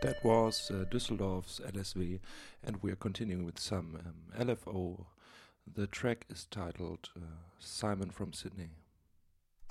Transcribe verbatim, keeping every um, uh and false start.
That was uh, Düsseldorf's L S V, and we are continuing with some um, L F O. The track is titled uh, Simon from Sydney.